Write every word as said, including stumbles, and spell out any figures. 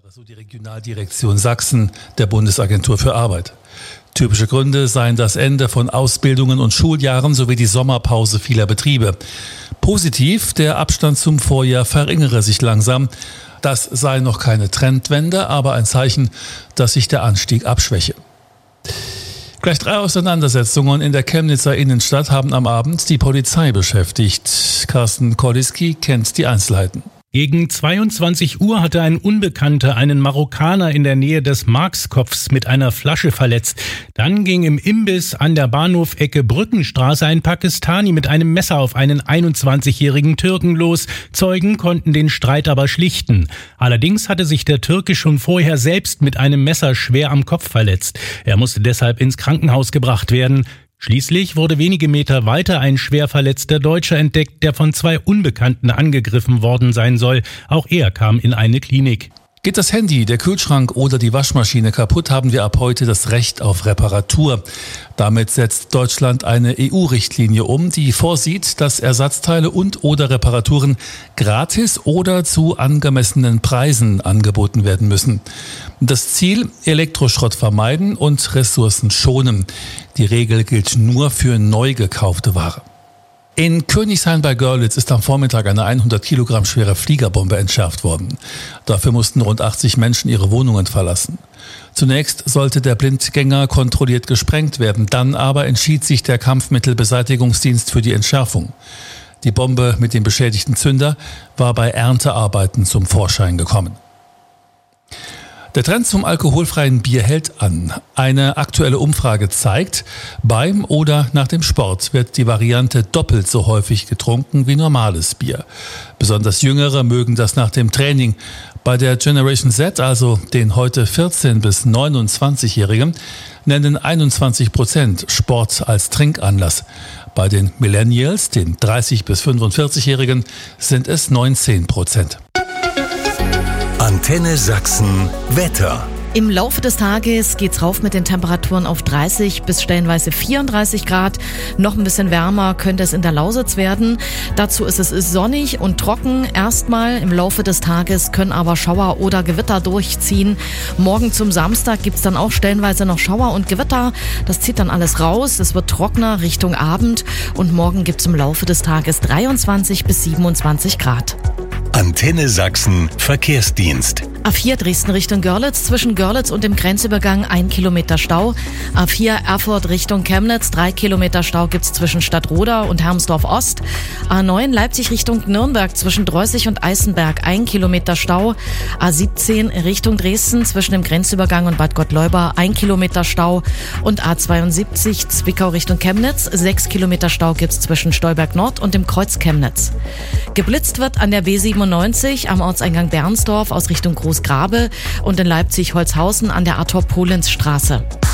So die Regionaldirektion Sachsen der Bundesagentur für Arbeit. Typische Gründe seien das Ende von Ausbildungen und Schuljahren sowie die Sommerpause vieler Betriebe. Positiv, der Abstand zum Vorjahr verringere sich langsam. Das sei noch keine Trendwende, aber ein Zeichen, dass sich der Anstieg abschwäche. Gleich drei Auseinandersetzungen in der Chemnitzer Innenstadt haben am Abend die Polizei beschäftigt. Carsten Koliski kennt die Einzelheiten. Gegen zweiundzwanzig Uhr hatte ein Unbekannter einen Marokkaner in der Nähe des Markskopfs mit einer Flasche verletzt. Dann ging im Imbiss an der Bahnhof-Ecke Brückenstraße ein Pakistani mit einem Messer auf einen einundzwanzigjährigen Türken los. Zeugen konnten den Streit aber schlichten. Allerdings hatte sich der Türke schon vorher selbst mit einem Messer schwer am Kopf verletzt. Er musste deshalb ins Krankenhaus gebracht werden. Schließlich wurde wenige Meter weiter ein schwer verletzter Deutscher entdeckt, der von zwei Unbekannten angegriffen worden sein soll. Auch er kam in eine Klinik. Geht das Handy, der Kühlschrank oder die Waschmaschine kaputt, haben wir ab heute das Recht auf Reparatur. Damit setzt Deutschland eine E U-Richtlinie um, die vorsieht, dass Ersatzteile und oder Reparaturen gratis oder zu angemessenen Preisen angeboten werden müssen. Das Ziel: Elektroschrott vermeiden und Ressourcen schonen. Die Regel gilt nur für neu gekaufte Ware. In Königshain bei Görlitz ist am Vormittag eine hundert Kilogramm schwere Fliegerbombe entschärft worden. Dafür mussten rund achtzig Menschen ihre Wohnungen verlassen. Zunächst sollte der Blindgänger kontrolliert gesprengt werden, dann aber entschied sich der Kampfmittelbeseitigungsdienst für die Entschärfung. Die Bombe mit dem beschädigten Zünder war bei Erntearbeiten zum Vorschein gekommen. Der Trend zum alkoholfreien Bier hält an. Eine aktuelle Umfrage zeigt, beim oder nach dem Sport wird die Variante doppelt so häufig getrunken wie normales Bier. Besonders Jüngere mögen das nach dem Training. Bei der Generation Z, also den heute vierzehn- bis neunundzwanzigjährigen, nennen einundzwanzig Prozent Sport als Trinkanlass. Bei den Millennials, den dreißig- bis fünfundvierzigjährigen, sind es neunzehn Prozent. Antenne Sachsen Wetter. Im Laufe des Tages geht's rauf mit den Temperaturen auf dreißig bis stellenweise vierunddreißig Grad. Noch ein bisschen wärmer könnte es in der Lausitz werden. Dazu ist es sonnig und trocken. Erstmal im Laufe des Tages können aber Schauer oder Gewitter durchziehen. Morgen zum Samstag gibt's dann auch stellenweise noch Schauer und Gewitter. Das zieht dann alles raus. Es wird trockener Richtung Abend. Und morgen gibt's im Laufe des Tages dreiundzwanzig bis siebenundzwanzig Grad. Antenne Sachsen Verkehrsdienst. A vier Dresden Richtung Görlitz, zwischen Görlitz und dem Grenzübergang ein Kilometer Stau. A vier Erfurt Richtung Chemnitz, drei Kilometer Stau gibt's zwischen Stadtroda und Hermsdorf Ost. A neun Leipzig Richtung Nürnberg, zwischen Dreußig und Eisenberg, ein Kilometer Stau. A siebzehn Richtung Dresden, zwischen dem Grenzübergang und Bad Gottleuba, ein Kilometer Stau. Und A zweiundsiebzig Zwickau Richtung Chemnitz, sechs Kilometer Stau gibt's zwischen Stolberg Nord und dem Kreuz Chemnitz. Geblitzt wird an der B siebenundneunzig am Ortseingang Bernsdorf aus Richtung Großgrabe und in Leipzig-Holzhausen an der Arthur-Polenz-Straße.